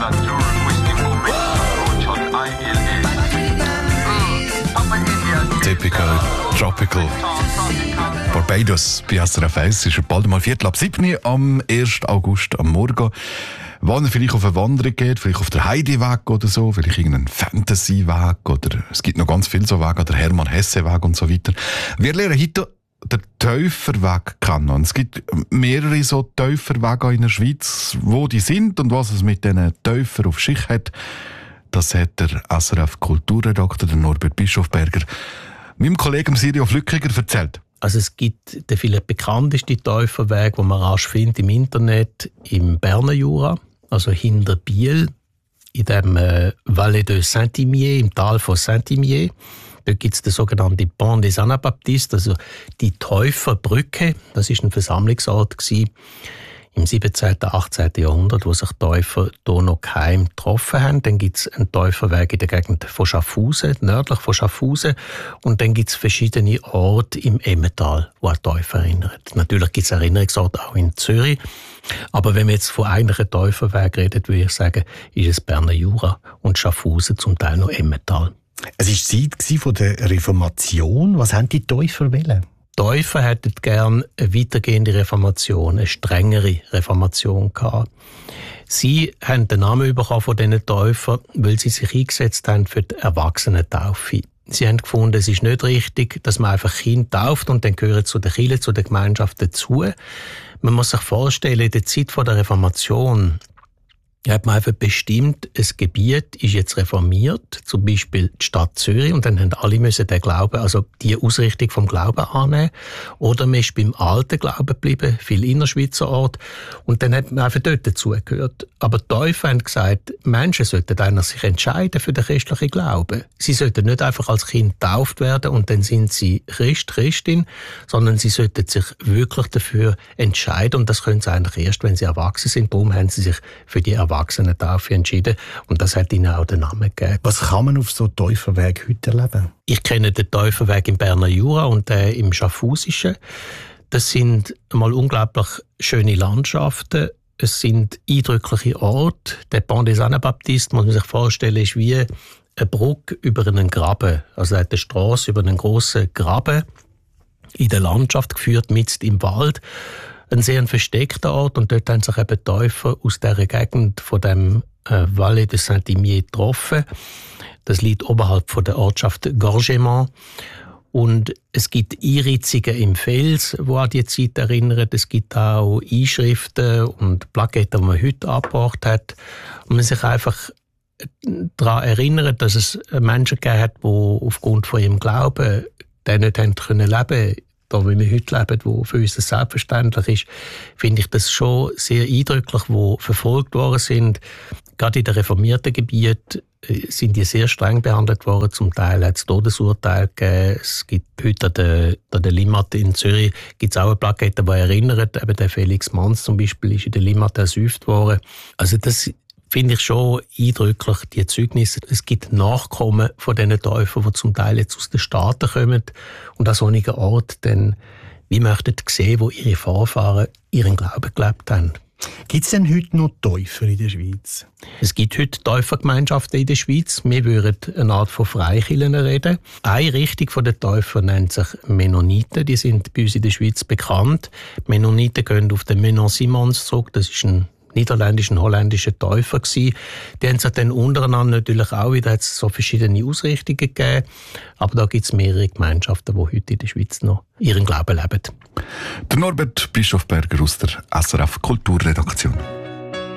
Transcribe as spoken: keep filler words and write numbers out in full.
Typical Tropical Barbados bei S R F eins. Es ist bald mal Viertel ab sieben am ersten August am Morgen. Wenn ihr vielleicht auf eine Wanderung geht, vielleicht auf den Heidi-Weg oder so, vielleicht irgendeinen Fantasy-Weg oder es gibt noch ganz viele so Wege, der Hermann-Hesse-Weg und so weiter. Wir lernen heute den Täuferweg kennen. Und es gibt mehrere so Täuferwege in der Schweiz, wo die sind und was es mit diesen Täufern auf sich hat. Das hat der S R F-Kulturredakteur Norbert Bischofberger meinem Kollegen Sirio Flückiger erzählt. Also es gibt den vielleicht bekanntesten Täuferweg, den man rasch findet im Internet, im Berner Jura, also hinter Biel, in dem äh, Valais de Saint-Imier, im Tal von Saint-Imier. Dort gibt es den sogenannten Pont des Anabaptistes, also die Täuferbrücke. Das war ein Versammlungsort gewesen, im siebzehnten, achtzehnten Jahrhundert, wo sich Täufer hier noch geheim getroffen haben. Dann gibt es einen Täuferweg in der Gegend von Schaffhausen, nördlich von Schaffhausen. Und dann gibt es verschiedene Orte im Emmental, die an Täufer erinnern. Natürlich gibt es Erinnerungsorte auch in Zürich. Aber wenn wir jetzt von einem Täuferweg reden, würde ich sagen, ist es Berner Jura und Schaffhausen, zum Teil noch Emmental. Es war die Zeit von der Reformation. Was haben die Täufer wollen? Die Täufer hätten gerne eine weitergehende Reformation, eine strengere Reformation gehabt. Sie haben den Namen bekommen von diesen Täufern, weil sie sich eingesetzt haben für die Erwachsenentaufe. Sie haben gefunden, es ist nicht richtig, dass man einfach Kinder tauft und dann gehören zu der Kirche, zu der Gemeinschaft dazu. Man muss sich vorstellen, in der Zeit der Reformation hat man einfach bestimmt, ein Gebiet ist jetzt reformiert, zum Beispiel die Stadt Zürich, und dann haben alle müssen den Glauben, also die Ausrichtung vom Glauben annehmen. Oder man ist beim alten Glauben geblieben, viel Innerschweizer Ort, und dann hat man einfach dort dazugehört. Aber die Täufer haben gesagt, Menschen sollten einer sich entscheiden für den christlichen Glauben. Sie sollten nicht einfach als Kind getauft werden und dann sind sie Christ, Christin, sondern sie sollten sich wirklich dafür entscheiden, und das können sie eigentlich erst, wenn sie erwachsen sind. Darum haben sie sich für die Erwachsenentaufe entschieden und das hat ihnen auch den Namen gegeben. Was kann man auf so Täuferweg heute erleben? Ich kenne den Täuferweg im Berner Jura und den im Schaffhausischen. Das sind mal unglaublich schöne Landschaften. Es sind eindrückliche Orte. Der Pont des Anabaptistes, muss man sich vorstellen, ist wie eine Brücke über einen Graben. Also er hat eine Strasse über einen grossen Graben in der Landschaft geführt, mitten im Wald. Ein sehr versteckter Ort, und dort haben sich eben Täufer aus dieser Gegend von dem äh, Valais de Saint-Imier getroffen. Das liegt oberhalb von der Ortschaft Gorgement. Und es gibt Einritzungen im Fels, die an die Zeit erinnern. Es gibt auch Einschriften und Plaketten, die man heute angebracht hat. Und man sich einfach daran erinnert, dass es Menschen gegeben hat, die aufgrund von ihrem Glauben den nicht haben können leben, da wie wir heute leben, wo für uns das selbstverständlich ist, finde ich das schon sehr eindrücklich, wo verfolgt worden sind. Gerade in den reformierten Gebieten sind die sehr streng behandelt worden. Zum Teil hat es Todesurteile gegeben. Es gibt heute an der, an der Limmat in Zürich gibt es auch eine Plakette, die erinnert. Eben der Felix Manz zum Beispiel ist in der Limmat ersäuft worden. Also das finde ich schon eindrücklich, die Zeugnisse. Es gibt Nachkommen von diesen Täufern, die zum Teil jetzt aus den Staaten kommen und an solchen Orten dann wie möchten sehen, wo ihre Vorfahren ihren Glauben gelebt haben. Gibt es denn heute noch Täufer in der Schweiz? Es gibt heute Täufergemeinschaften in der Schweiz. Wir würden eine Art von Freikirchen reden. Eine Richtung der Täufer nennt sich Mennoniten. Die sind bei uns in der Schweiz bekannt. Mennoniten gehen auf den Menon Simons zurück. Das ist ein niederländischen, holländischen Täufer gewesen. Die haben sich dann untereinander natürlich auch wieder hat's so verschiedene Ausrichtungen gegeben. Aber da gibt es mehrere Gemeinschaften, die heute in der Schweiz noch ihren Glauben leben. Der Norbert Bischofberger aus der S R F Kulturredaktion.